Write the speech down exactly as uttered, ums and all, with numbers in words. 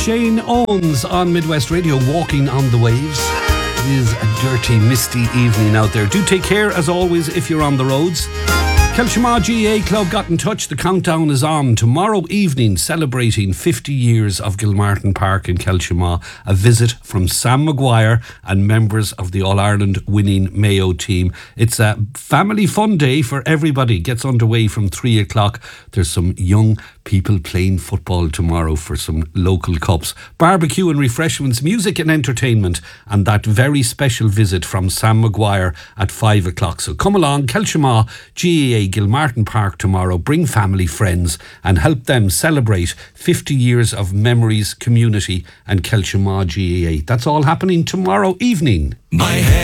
Shane Owens on Midwest Radio, Walking on the Waves. It is a dirty, misty evening out there. Do take care, as always, if you're on the roads. Kelshima G A A Club got in touch. The countdown is on. Tomorrow evening, celebrating fifty years of Gilmartin Park in Kelshima. A visit from Sam Maguire and members of the All-Ireland winning Mayo team. It's a family fun day for everybody. Gets underway from three o'clock. There's some young people playing football tomorrow for some local cups. Barbecue and refreshments, music and entertainment, and that very special visit from Sam Maguire at five o'clock. So come along, Kelshima G A A Gilmartin Park tomorrow. Bring family, friends, and help them celebrate fifty years of memories, community, and Kelshima G A A. That's all happening tomorrow evening. My head.